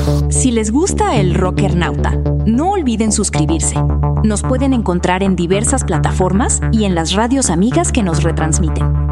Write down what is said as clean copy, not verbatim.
Si les gusta el Rockernauta, no olviden suscribirse. Nos pueden encontrar en diversas plataformas y en las radios amigas que nos retransmiten.